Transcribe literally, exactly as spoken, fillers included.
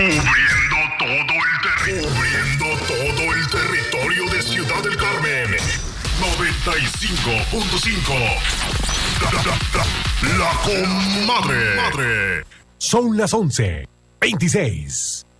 Cubriendo todo el territorio. Cubriendo todo el territorio de Ciudad del Carmen. noventa y cinco punto cinco. La, la, la, la comadre. Madre. Son las once veintiséis.